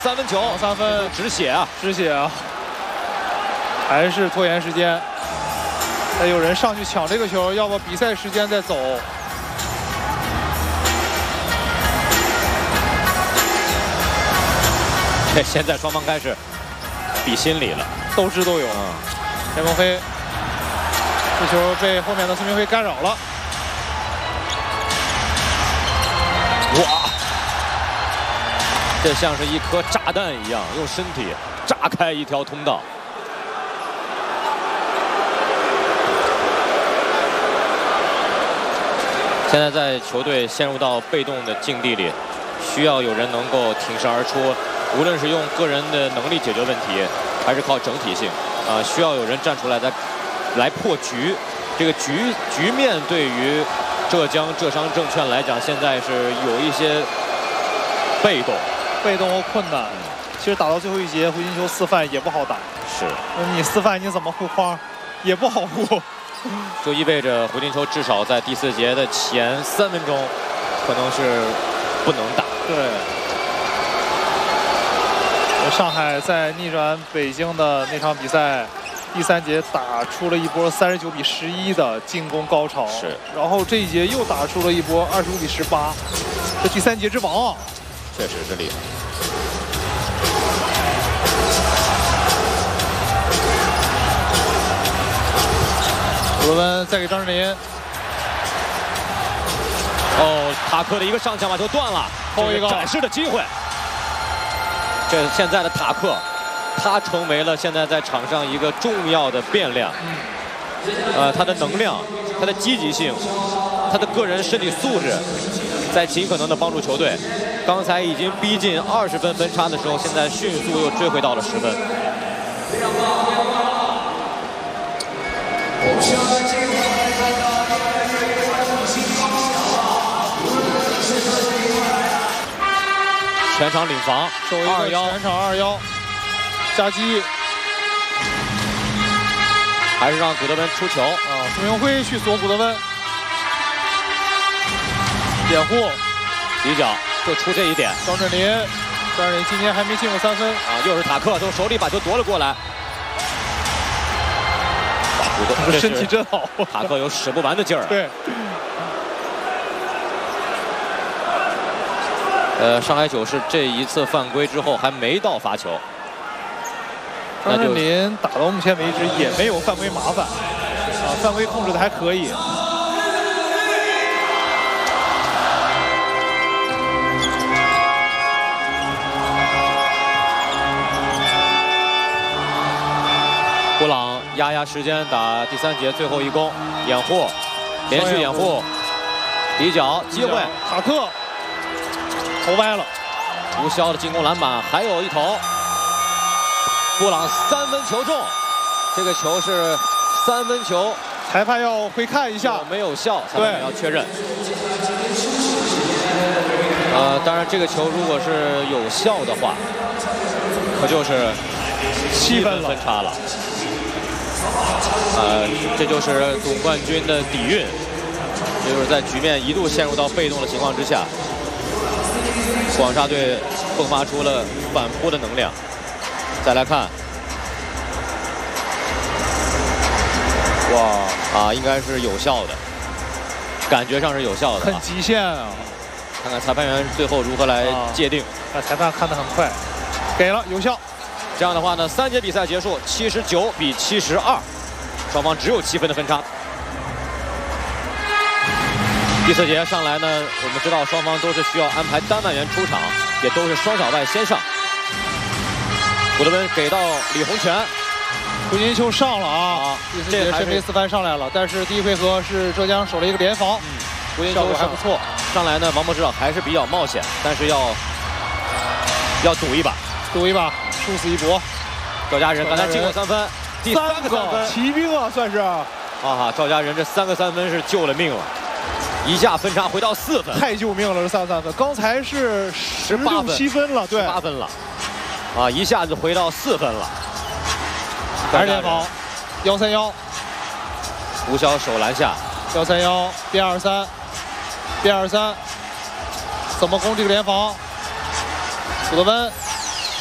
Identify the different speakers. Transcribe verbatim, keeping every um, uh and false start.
Speaker 1: 三分球，
Speaker 2: 三分
Speaker 1: 止血啊，
Speaker 2: 止血啊，还是拖延时间。再有人上去抢这个球，要不比赛时间再走。
Speaker 1: 这现在双方开始比心理了，
Speaker 2: 斗智斗勇。田鹏飞，这球被后面的孙铭徽干扰了。
Speaker 1: 哇！ 这像是一颗炸弹一样，用身体炸开一条通道。现在在球队陷入到被动的境地里，需要有人能够挺身而出，无论是用个人的能力解决问题，还是靠整体性啊、呃，需要有人站出来来来破局。这个局局面对于浙江浙商证券来讲，现在是有一些被动。
Speaker 2: 被动和困难，其实打到最后一节，回金球四犯也不好打。
Speaker 1: 是，
Speaker 2: 你四犯你怎么护框，也不好护。
Speaker 1: 就意味着回金球至少在第四节的前三分钟，可能是不能打。
Speaker 2: 对。上海在逆转北京的那场比赛，第三节打出了一波三十九比十一的进攻高潮。
Speaker 1: 是。然
Speaker 2: 后这一节又打出了一波二十五比十八，这第三节之王啊！
Speaker 1: 确实是厉害。
Speaker 2: 罗文再给张智霖。
Speaker 1: 哦，塔克的一个上抢把球断了，
Speaker 2: 后一个
Speaker 1: 展示的机会。这现在的塔克，他成为了现在在场上一个重要的变量。嗯、呃，他的能量，他的积极性，他的个人身体素质，在尽可能的帮助球队。 刚才已经逼近二十分分差的时候，现在迅速又追回到了十分。全场领防，
Speaker 2: 二幺，全场二幺，夹击，
Speaker 1: 还是让古德温出球
Speaker 2: 啊！孙铭徽去锁古德温，掩护，
Speaker 1: 底角。 就出这一点，
Speaker 2: 张智霖，张智霖今天还没进过三分
Speaker 1: 啊！又是塔克从手里把球夺了过来，
Speaker 2: 这身体真好，
Speaker 1: 塔克有使不完的劲儿、啊。
Speaker 2: 对。
Speaker 1: 呃，上海九是这一次犯规之后还没到罚球。
Speaker 2: 张智霖打到目前为止也没有犯规麻烦，啊，犯规控制的还可以。
Speaker 1: 布朗压压时间打第三节最后一攻，掩护，连续掩护，底角机会，
Speaker 2: 塔克头歪了，
Speaker 1: 吴骁的进攻篮板还有一投，布朗三分球中，这个球是三分球，
Speaker 2: 裁判要回看一下
Speaker 1: 有没有效，裁判要确认。呃，当然这个球如果是有效的话，可就是七分分差了。 呃，这就是总冠军的底蕴，也就是在局面一度陷入到被动的情况之下，广厦队迸发出了反扑的能量。再来看，哇啊，应该是有效的，感觉上是有效的、啊，
Speaker 2: 很极限啊！
Speaker 1: 看看裁判员最后如何来界定。
Speaker 2: 啊，裁判看得很快，给了有效。
Speaker 1: 这样的话呢，三节比赛结束，七十九比七十二，双方只有七分的分差。第四节上来呢，我们知道双方都是需要安排单外援出场，也都是双小外先上。古德温给到李洪权，
Speaker 2: 回金球上了啊！第四节申贝斯帆上来了，但是第一回合是浙江守了一个联防，回金球还不错。
Speaker 1: 上来呢，王柏芝还是比较冒险，但是要要赌一把，
Speaker 2: 赌一把。 殊死一搏，
Speaker 1: 赵家人刚才进过三分，第三个三分，
Speaker 2: 骑兵啊，算是啊！
Speaker 1: 哈，赵家人这三个三分是救了命了，一下分差回到四分，
Speaker 2: 太救命了！这三个三分，刚才是十六七分了，对，
Speaker 1: 八分了，啊，一下子回到四分了，
Speaker 2: 还是联防，幺三幺，
Speaker 1: 吴骁手篮下，
Speaker 2: 幺三幺变二三，变二三，怎么攻这个联防？古德温。